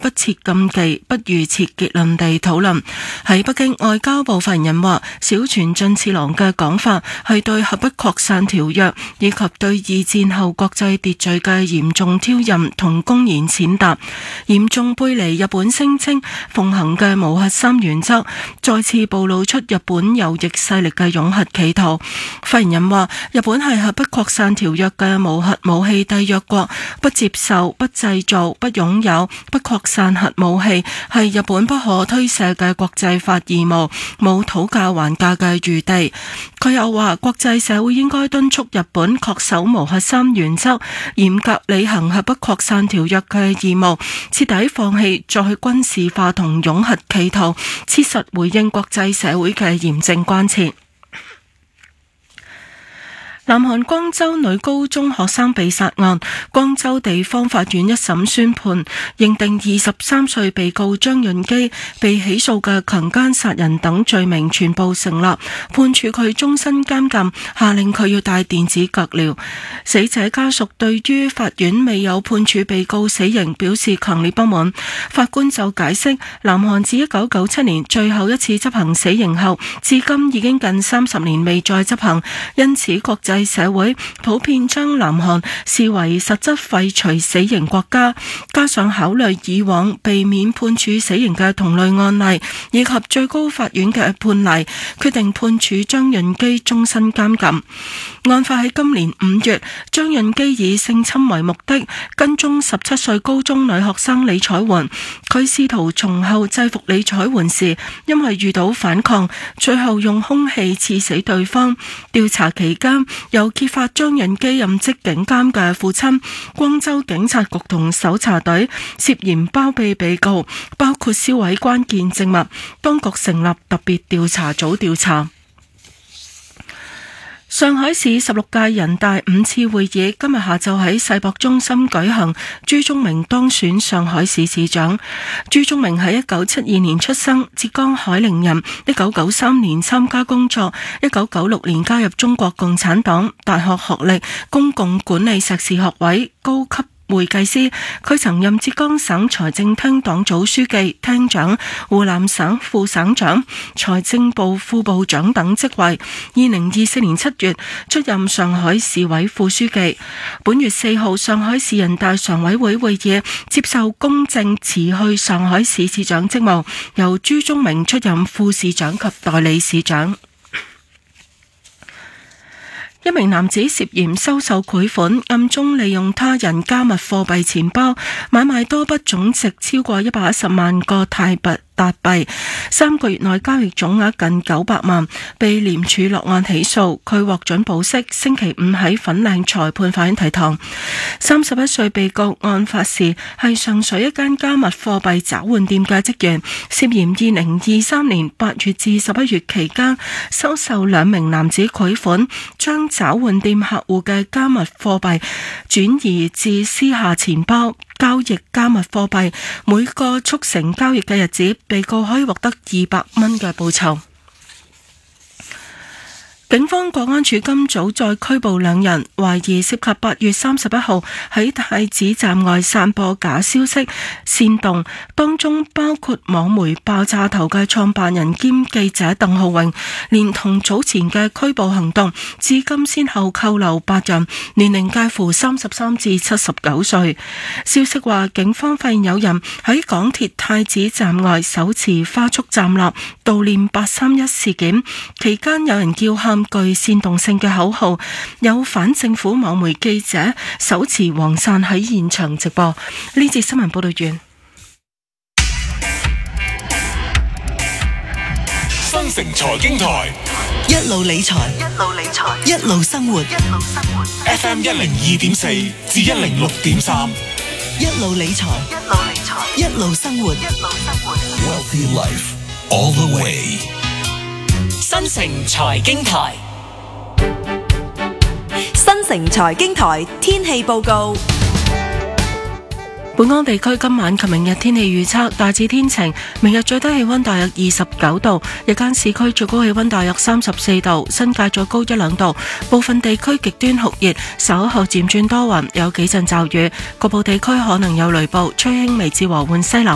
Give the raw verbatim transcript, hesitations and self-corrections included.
不設禁忌，不預設結論地討論。喺北京，外交部發言人話，小泉進次郎嘅講法係對核不擴散條約以及對二戰後國際秩序嘅嚴重挑釁同公然踐踏，嚴重背離日本聲稱奉行嘅無核三原則，再次暴露出日本右翼勢力嘅擁核企圖。發言人話，日本係核不擴散條約嘅無核武器締約國，不接受、不製造、不擁有、不擴散核武器，係日本不可推卸嘅國際法義務，冇討價還價嘅餘地。佢又話，國際社會應該敦促日本恪守無核三原則，嚴格履行核不擴散條約嘅義務，徹底放棄再去軍事化同擁核企圖，切實回應國際社會嘅嚴正關切。南韓光州女高中學生被殺案，光州地方法院一審宣判，認定二十三歲被告張潤基被起訴嘅強姦、殺人等罪名全部成立，判處佢終身監禁，下令佢要戴電子腳鐐。死者家屬對於法院未有判處被告死刑表示強烈不滿。法官就解釋，南韓自一九九七年最後一次執行死刑後，至今已經近三十年未再執行，因此國際社會普遍將南韓視為實質廢除死刑國家，加上考慮以往避免判處死刑嘅同類案例，以及最高法院嘅判例，決定判處張潤基終身監禁。案發喺今年五月，張潤基以性侵為目的跟蹤十七歲高中女學生李彩媛，佢試圖從後制服李彩媛時，因為遇到反抗，最後用兇器刺死對方。調查期間，又揭發張潤基任職警監嘅父親光州警察局同搜查隊涉嫌包庇被告，包括銷毀關鍵證物，當局成立特別調查組調查。上海市十六屆人大五次會議今日下晝喺世博中心舉行，朱宗明當選上海市市長。朱宗明喺一九七二年出生，浙江海寧人，一九九三年參加工作，一九九六年加入中國共產黨，大學學歷公共管理碩士學位，高級會計師。佢曾任浙江省財政廳黨組書記、廳長、湖南省副省長、財政部副部長等職位。二零二四年七月出任上海市委副書記。本月四號，上海市人大常委會會議接受公正辭去上海市市長職務，由朱宗明出任副市長及代理市長。一名男子涉嫌收受賄款，暗中利用他人加密貨幣錢包買賣多筆總值超過一百一十萬個泰幣達幣，三個月內交易總額近九百萬，被廉署落案起訴。佢獲准保釋，星期五喺粉嶺裁判法院提堂。三十一歲被告案發時係上水一間加密貨幣找換店嘅職員，涉嫌二零二三年八月至十一月期間收受兩名男子賄款，將找換店客戶嘅加密貨幣轉移至私下錢包，交易加密貨幣，每個促成交易嘅日子，被告可以獲得二百蚊嘅報酬。警方國安處今早再拘捕兩人，懷疑涉及八月三十一號喺太子站外散播假消息煽動，當中包括網媒爆炸頭嘅創辦人兼記者鄧浩榮，連同早前嘅拘捕行動，至今先後扣留八人，年齡介乎三十三至七十九歲。消息話，警方發現有人喺港鐵太子站外手持花束站立，悼念八三一事件，期間有人叫喊具煽動性嘅口號，有反政府網媒記者手持黃傘喺現場直播。呢節新聞報道完。 新城財經台一路理財，一路理財，一路生活，一路生活。 F M 一零二點四至一零六點三， 一路理財，一路理財，一路生活，一路生活。 Wealthy life all the way。 新城財經台， 新城財經台天氣報告。 本港地區今晚及明日天氣預測大致天晴，明日最低氣溫大約二十九度，日間市區最高氣溫大約三十四度，新界再高一兩度。部分地區極端酷熱，稍後漸轉多雲，有幾陣驟雨，局部地區可能有雷暴，吹輕微至和緩西南